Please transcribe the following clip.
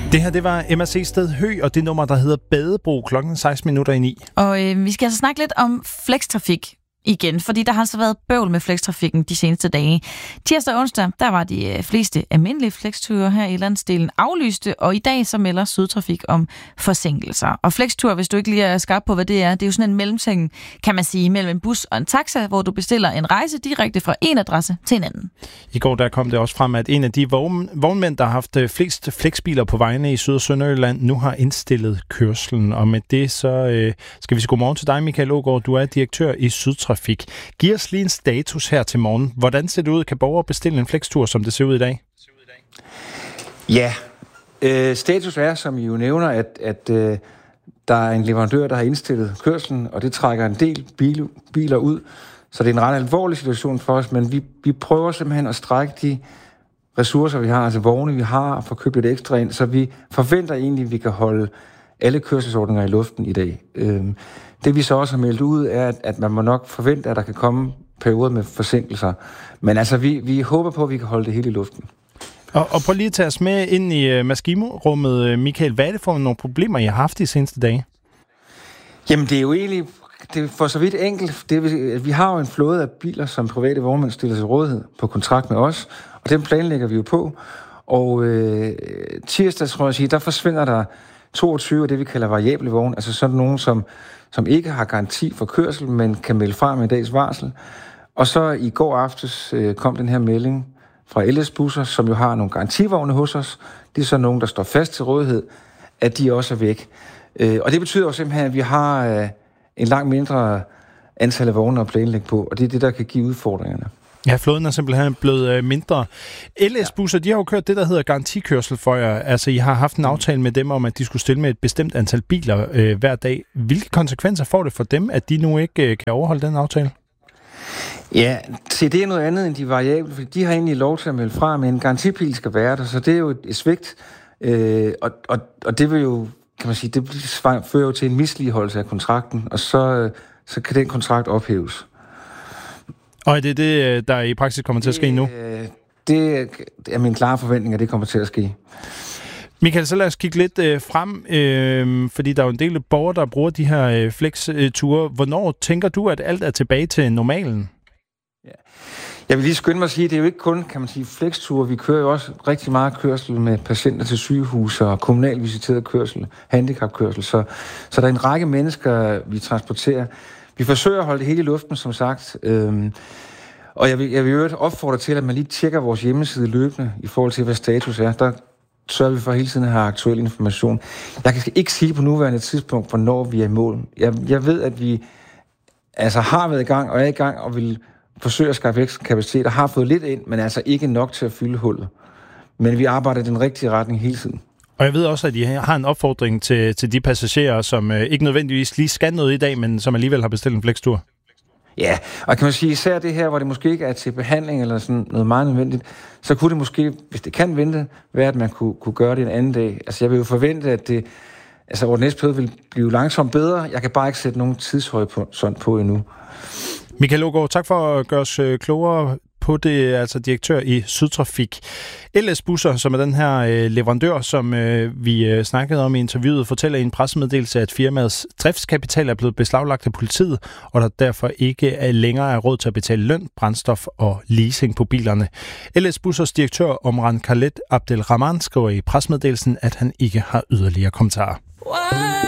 Det her, det var Emma C. Sted Høgh, og det nummer, der hedder Badebro, 9:16. Og vi skal altså snakke lidt om flextrafik igen, fordi der har altså været bøvl med flextrafikken de seneste dage. Tirsdag og onsdag, der var de fleste almindelige flexture her i landsdelen aflyste, og i dag så melder Sydtrafik om forsinkelser. Og flextur, hvis du ikke lige er skarp på, hvad det er sådan en mellemting, kan man sige, mellem en bus og en taxa, hvor du bestiller en rejse direkte fra en adresse til en anden. I går der kom det også frem, at en af de vognmænd, der har haft flest flexbiler på vejene i Syd- og Sønderjylland, nu har indstillet kørslen. Og med det så skal vi sige godmorgen til dig, Michael Aagaard. Du er direktør i Sydtrafik. Giv os lige en status her til morgen. Hvordan ser det ud? Kan borgere bestille en flextur, som det ser ud i dag? Ja, status er, som I jo nævner, at der er en leverandør, der har indstillet kørslen, og det trækker en del biler ud. Så det er en ret alvorlig situation for os, men vi prøver simpelthen at strække de ressourcer, vi har, altså vogne, vi har, og få købt lidt ekstra ind, så vi forventer egentlig, at vi kan holde alle kørselsordninger i luften i dag. Det vi så også har meldt ud, er, at man må nok forvente, at der kan komme perioder med forsinkelser. Men altså, vi håber på, at vi kan holde det hele i luften. Og prøv lige at tage os med ind i maskinrummet, Michael. Hvad er det for nogle problemer, I har haft de seneste dage? Jamen, det er jo egentlig det er for så vidt enkelt. Vi har jo en flåde af biler, som private vognmænd stiller til rådighed på kontrakt med os, og dem planlægger vi jo på. Og tirsdag, tror jeg sige, der forsvinder der 22 af det, vi kalder variable vogne, altså sådan nogen, som ikke har garanti for kørsel, men kan melde fra med en dags varsel. Og så i går aftes kom den her melding fra LS-busser, som jo har nogle garantivogne hos os. Det er så nogen, der står fast til rådighed, at de også er væk. Og det betyder jo simpelthen, at vi har en langt mindre antal af vogne at planlægge på, og det er det, der kan give udfordringerne. Ja, flåden er simpelthen blevet mindre. LS-busser, de har jo kørt det, der hedder garantikørsel for jer. Altså, I har haft en aftale med dem om, at de skulle stille med et bestemt antal biler hver dag. Hvilke konsekvenser får det for dem, at de nu ikke kan overholde den aftale? Ja, det er noget andet end de variable, fordi de har egentlig lov til at melde fra, men en garantibil skal være der, så det er jo et svigt. Og det vil jo, kan man sige, det fører jo til en misligeholdelse af kontrakten, og så kan den kontrakt ophæves. Og er det det, der i praksis kommer til at ske nu? Det er min klare forventning, at det kommer til at ske. Michael, så lad os kigge lidt frem, fordi der er jo en del borgere, der bruger de her flex-ture. Hvornår tænker du, at alt er tilbage til normalen? Ja. Jeg vil lige skynde mig at sige, at det er jo ikke kun, kan man sige, flex-ture. Vi kører jo også rigtig meget kørsel med patienter til sygehuse og kommunalt visiteret kørsel, handicapkørsel. Så der er en række mennesker, vi transporterer. Vi forsøger at holde det hele i luften, som sagt. Og jeg vil jo opfordre til, at man lige tjekker vores hjemmeside løbende i forhold til, hvad status er. Der sørger vi for hele tiden at have aktuel information. Jeg kan ikke sige på nuværende tidspunkt, hvornår vi er i mål. Jeg ved, at vi altså har været i gang og er i gang og vil forsøge at skaffe ekstra kapacitet og har fået lidt ind, men altså ikke nok til at fylde hullet. Men vi arbejder i den rigtige retning hele tiden. Og jeg ved også, at I har en opfordring til de passagerer, som ikke nødvendigvis lige skal noget i dag, men som alligevel har bestilt en flextur. Ja, og kan man sige, især det her, hvor det måske ikke er til behandling eller sådan noget meget nødvendigt, så kunne det måske, hvis det kan vente, være, at man kunne gøre det en anden dag. Altså jeg vil jo forvente, at det over den næste periode vil blive langsomt bedre. Jeg kan bare ikke sætte nogen tidshorisont på endnu. Michael Aagaard, tak for at gøre os klogere på det, altså direktør i Sydtrafik. LS-busser, som er den her leverandør, som vi snakkede om i interviewet, fortæller i en pressemeddelelse, at firmaets driftskapital er blevet beslaglagt af politiet, og der derfor ikke længere er råd til at betale løn, brændstof og leasing på bilerne. LS-bussers direktør Omran Khaled Abdelrahman skriver i pressemeddelelsen, at han ikke har yderligere kommentarer.